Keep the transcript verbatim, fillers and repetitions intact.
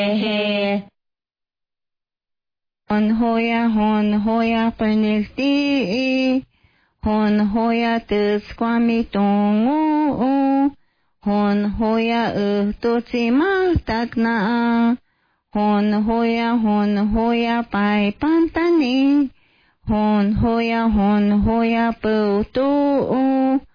he. Hon hoya hon hoya penilti. Hon hoya tuskwami tongu. Hon hoya ututsi matagna. Hon hoya hon hoya pai pantani. Hon hoya hon hoya putu.